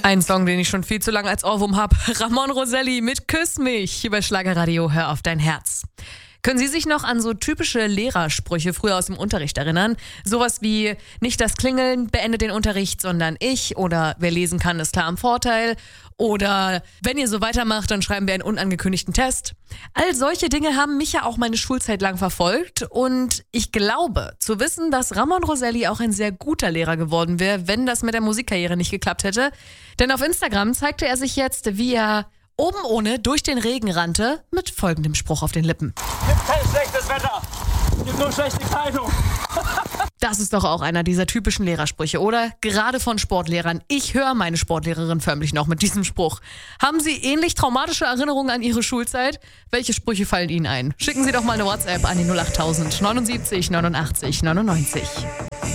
Ein Song, den ich schon viel zu lange als Ohrwurm habe. Ramon Roselli mit Küss mich über Schlagerradio, hör auf dein Herz. Können Sie sich noch an so typische Lehrersprüche früher aus dem Unterricht erinnern? Sowas wie, nicht das Klingeln beendet den Unterricht, sondern ich. Oder wer lesen kann, ist klar am Vorteil. Oder wenn ihr so weitermacht, dann schreiben wir einen unangekündigten Test. All solche Dinge haben mich ja auch meine Schulzeit lang verfolgt. Und ich glaube zu wissen, dass Ramon Roselli auch ein sehr guter Lehrer geworden wäre, wenn das mit der Musikkarriere nicht geklappt hätte. Denn auf Instagram zeigte er sich jetzt, wie er oben ohne durch den Regen rannte, mit folgendem Spruch auf den Lippen. Gibt kein schlechtes Wetter, gibt nur schlechte Kleidung. Das ist doch auch einer dieser typischen Lehrersprüche, oder? Gerade von Sportlehrern. Ich höre meine Sportlehrerin förmlich noch mit diesem Spruch. Haben Sie ähnlich traumatische Erinnerungen an Ihre Schulzeit? Welche Sprüche fallen Ihnen ein? Schicken Sie doch mal eine WhatsApp an die 08000 79 89 99.